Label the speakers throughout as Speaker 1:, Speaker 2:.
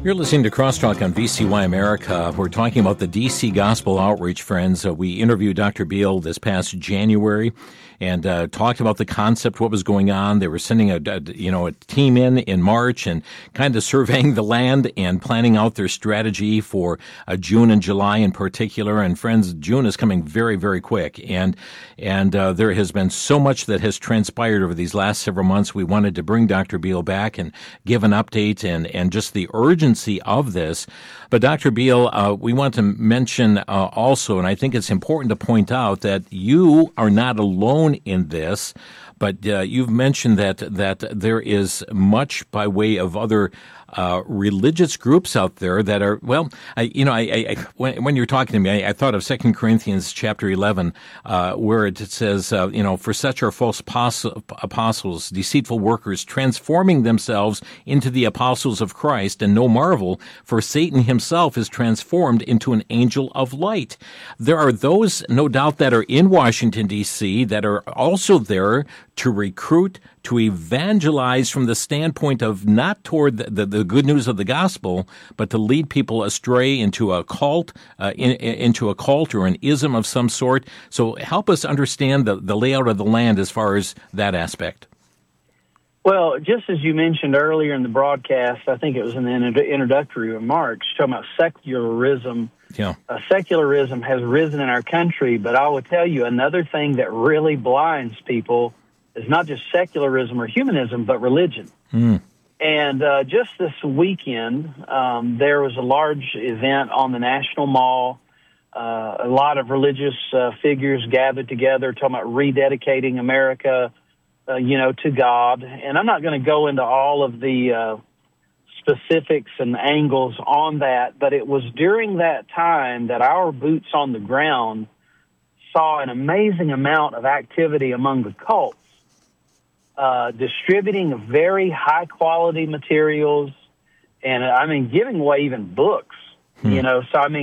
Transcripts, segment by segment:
Speaker 1: You're listening to Crosstalk on VCY America. We're talking about the DC Gospel Outreach, friends. We interviewed Dr. Beal this past January and talked about the concept, what was going on. They were sending a team in March and kind of surveying the land and planning out their strategy for June and July in particular. And friends, June is coming very, very quick. And there has been so much that has transpired over these last several months. We wanted to bring Dr. Beal back and give an update and just the urgency of this. But Dr. Beal, we want to mention also, and I think it's important to point out that you are not alone in this, but you've mentioned that there is much by way of other religious groups out there that are, well, when you're talking to me, I thought of 2 Corinthians chapter 11, where it says, for such are false apostles, deceitful workers, transforming themselves into the apostles of Christ, and no marvel, for Satan himself is transformed into an angel of light. There are those, no doubt, that are in Washington, D.C., that are also there to recruit, to evangelize from the standpoint of not toward the good news of the gospel, but to lead people astray into a cult, into a cult or an ism of some sort. So help us understand the layout of the land as far as that aspect.
Speaker 2: Well, just as you mentioned earlier in the broadcast, I think it was in the introductory remarks, talking about secularism.
Speaker 1: Yeah.
Speaker 2: Secularism has risen in our country, but I will tell you another thing that really blinds people is not just secularism or humanism, but religion. And just this weekend, there was a large event on the National Mall. A lot of religious figures gathered together talking about rededicating America, to God. And I'm not going to go into all of the specifics and angles on that, but it was during that time that our boots on the ground saw an amazing amount of activity among the cults. Distributing very high-quality materials and, giving away even books, So,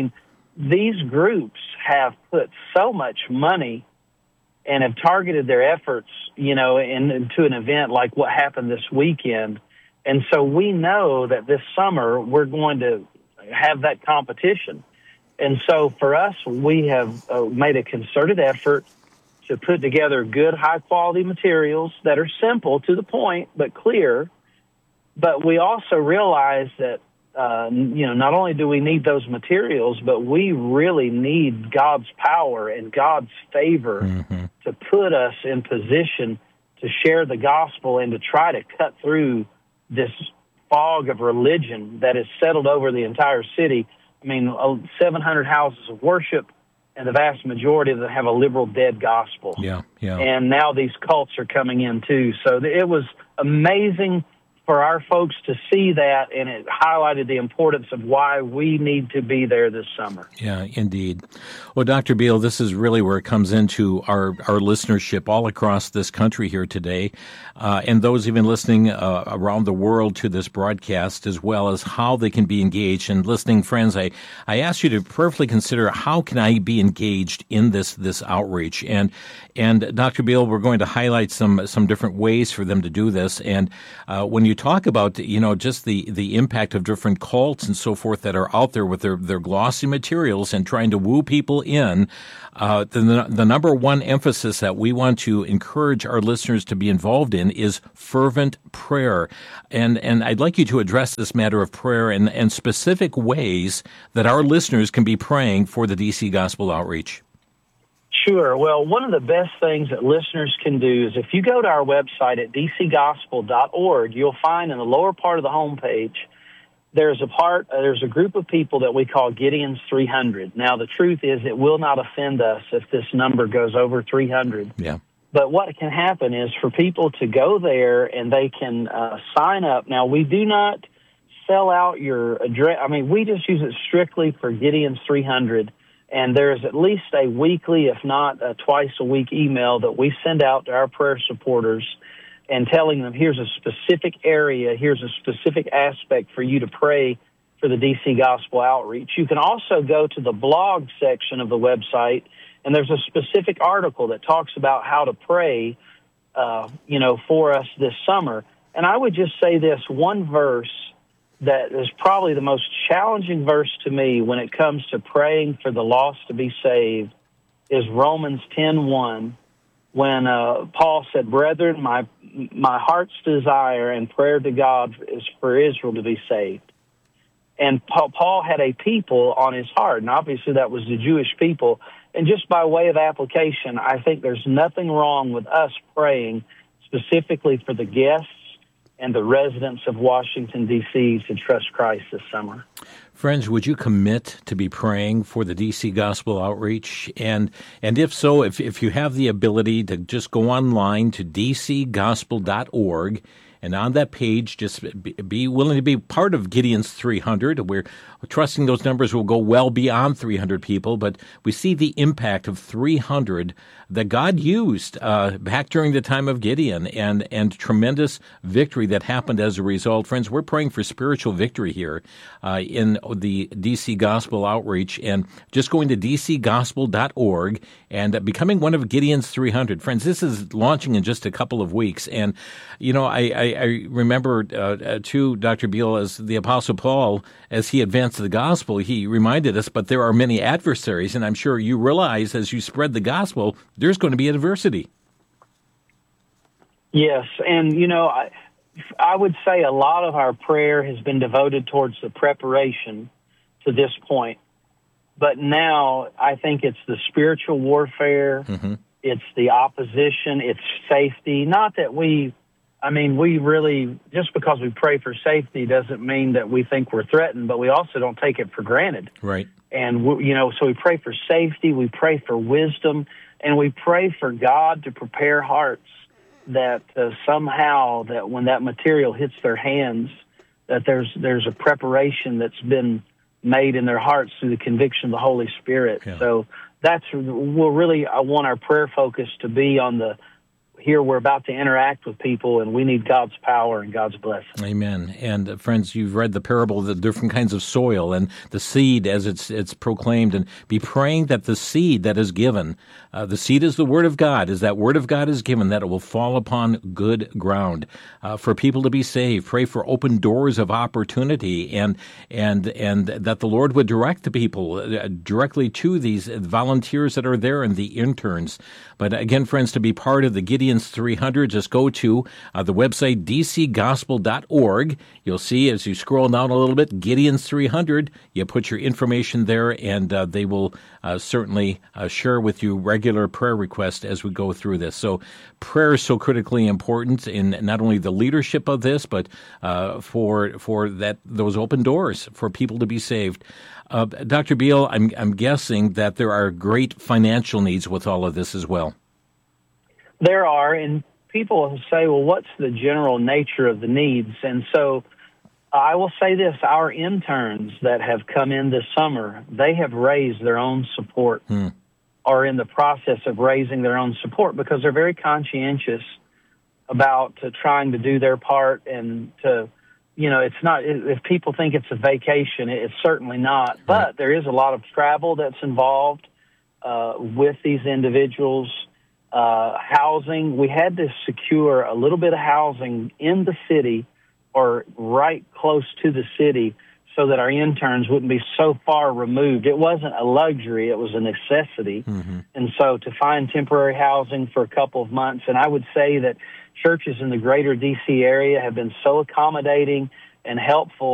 Speaker 2: these groups have put so much money and have targeted their efforts, into an event like what happened this weekend. And so we know that this summer we're going to have that competition. And so for us, we have made a concerted effort to put together good, high-quality materials that are simple, to the point, but clear. But we also realize that, not only do we need those materials, but we really need God's power and God's favor to put us in position to share the gospel and to try to cut through this fog of religion that has settled over the entire city. 700 houses of worship, and the vast majority of them have a liberal dead gospel.
Speaker 1: Yeah.
Speaker 2: And now these cults are coming in too. So it was amazing for our folks to see that, and it highlighted the importance of why we need to be there this summer.
Speaker 1: Yeah, indeed. Well, Dr. Beal, this is really where it comes into our listenership all across this country here today, and those even listening around the world to this broadcast, as well as how they can be engaged. And listening friends, I ask you to prayerfully consider, how can I be engaged in this outreach? And Dr. Beal, we're going to highlight some different ways for them to do this. And when you talk about, just the impact of different cults and so forth that are out there with their glossy materials and trying to woo people in, the number one emphasis that we want to encourage our listeners to be involved in is fervent prayer. And I'd like you to address this matter of prayer and specific ways that our listeners can be praying for the DC Gospel Outreach.
Speaker 2: Sure. Well, one of the best things that listeners can do is if you go to our website at dcgospel.org, you'll find in the lower part of the homepage, there's a group of people that we call Gideon's 300. Now, the truth is it will not offend us if this number goes over 300.
Speaker 1: Yeah.
Speaker 2: But what can happen is for people to go there and they can sign up. Now, we do not sell out your address. We just use it strictly for Gideon's 300. And there's at least a weekly, if not a twice-a-week email that we send out to our prayer supporters and telling them, here's a specific area, here's a specific aspect for you to pray for the DC Gospel Outreach. You can also go to the blog section of the website, and there's a specific article that talks about how to pray, for us this summer. And I would just say this one verse that is probably the most challenging verse to me when it comes to praying for the lost to be saved is Romans 10:1, when Paul said, "Brethren, my heart's desire and prayer to God is for Israel to be saved." And Paul had a people on his heart, and obviously that was the Jewish people. And just by way of application, I think there's nothing wrong with us praying specifically for the guests and the residents of Washington, D.C. to trust Christ this summer.
Speaker 1: Friends, would you commit to be praying for the D.C. Gospel Outreach? And if so, if you have the ability to just go online to dcgospel.org, and on that page, just be willing to be part of Gideon's 300. We're trusting those numbers will go well beyond 300 people, but we see the impact of 300 that God used back during the time of Gideon, and tremendous victory that happened as a result. Friends, we're praying for spiritual victory here in the DC Gospel Outreach, and just going to dcgospel.org and becoming one of Gideon's 300. Friends, this is launching in just a couple of weeks, and I remember too, Dr. Beal, as the Apostle Paul, as he advanced the gospel, he reminded us, but there are many adversaries, and I'm sure you realize as you spread the gospel, there's going to be adversity.
Speaker 2: Yes, and I would say a lot of our prayer has been devoted towards the preparation to this point. But now I think it's the spiritual warfare, it's the opposition, it's safety. Not that we really, just because we pray for safety doesn't mean that we think we're threatened, but we also don't take it for granted.
Speaker 1: Right.
Speaker 2: And, so we pray for safety, we pray for wisdom, and we pray for God to prepare hearts that somehow that when that material hits their hands, that there's a preparation that's been made in their hearts through the conviction of the Holy Spirit. Yeah. So I want our prayer focus to be on here we're about to interact with people, and we need God's power and God's blessing.
Speaker 1: Amen. And friends, you've read the parable of the different kinds of soil and the seed as it's proclaimed, and be praying that the seed that is given, the seed is the Word of God, as that Word of God is given, that it will fall upon good ground for people to be saved. Pray for open doors of opportunity, and that the Lord would direct the people directly to these volunteers that are there and the interns. But again, friends, to be part of the Gideon's 300, just go to the website dcgospel.org. You'll see as you scroll down a little bit, Gideon's 300. You put your information there, and they will certainly share with you regular prayer requests as we go through this. So prayer is so critically important in not only the leadership of this, but for those open doors for people to be saved. Dr. Beal, I'm guessing that there are great financial needs with all of this as well.
Speaker 2: There are, and people say, well, what's the general nature of the needs? And so I will say this, our interns that have come in this summer, they have raised their own support or in the process of raising their own support because they're very conscientious about trying to do their part and to, it's not, if people think it's a vacation, it's certainly not. But there is a lot of travel that's involved with these individuals. Housing, we had to secure a little bit of housing in the city or right close to the city so that our interns wouldn't be so far removed. It wasn't a luxury, it was a necessity. And so to find temporary housing for a couple of months, and I would say that churches in the greater D.C. area have been so accommodating and helpful